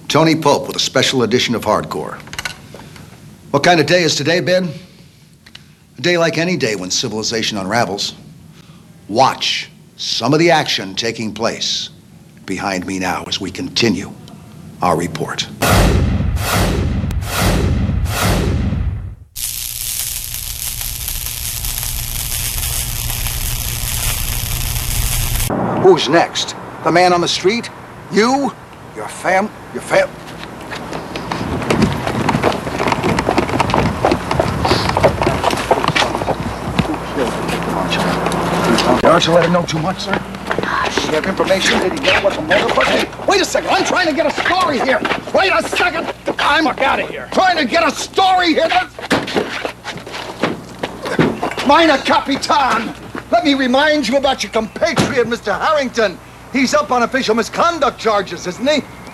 Tony Pope with a special edition of Hardcore. What kind of day has today been? A day like any day when civilization unravels. Watch some of the action taking place behind me now as we continue our report. Who's next? The man on the street? You? Your fam? Aren't you let him know too much, sir? You have information? Did he get what the motor was? Hey, wait a second. I'm trying to get a story here. Wait a second. I'm out of here. Trying to get a story here. Mina Capitan. Let me remind you about your compatriot, Mr. Harrington. He's up on official misconduct charges, isn't he?